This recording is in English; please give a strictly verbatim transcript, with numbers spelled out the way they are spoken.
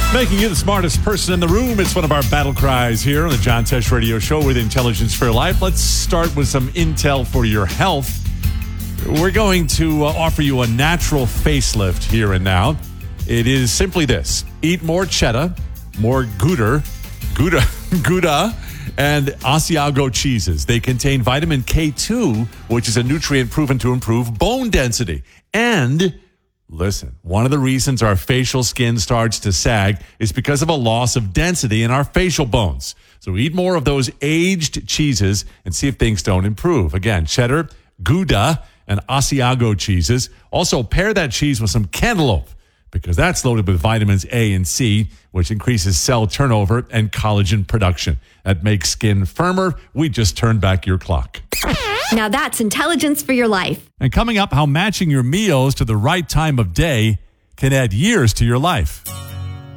Making you the smartest person in the room. It's one of our battle cries here on the John Tesh Radio Show with Intelligence for Your Life. Let's start with some intel for your health. We're going to uh, offer you a natural facelift here and now. It is simply this. Eat more cheddar, more Gouda, Gouda, Gouda, and Asiago cheeses. They contain vitamin K two, which is a nutrient proven to improve bone density. And listen, one of the reasons our facial skin starts to sag is because of a loss of density in our facial bones. So eat more of those aged cheeses and see if things don't improve. Again, cheddar, Gouda, and Asiago cheeses. Also, pair that cheese with some cantaloupe because that's loaded with vitamins A and C, which increases cell turnover and collagen production. That makes skin firmer. We just turned back your clock. Now that's intelligence for your life. And coming up, how matching your meals to the right time of day can add years to your life.